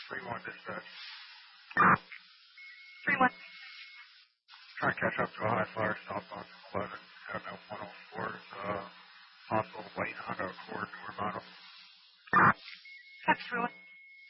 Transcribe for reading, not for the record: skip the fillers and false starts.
3-1 dispatch. 3-1. Trying to catch up to a high flyer southbound 11. Avenue 104 is hospital waiting on a cord northbound. That's 3-1.